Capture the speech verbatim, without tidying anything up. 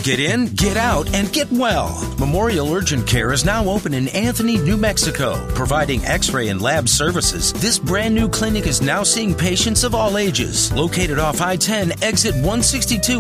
Get in, get out, and get well. Memorial Urgent Care is now open in Anthony, New Mexico, providing x-ray and lab services. This brand new clinic is now seeing patients of all ages. Located off I ten, exit one sixty-two